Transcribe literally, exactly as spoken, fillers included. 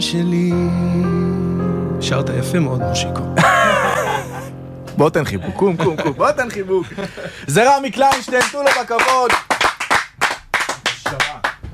שלי. שרת יפה מאוד, מושיקו. בוא תן חיבוק, קום, קום, קום, בוא תן חיבוק. זה רמי קליינשטיין, תנו לו בכבוד.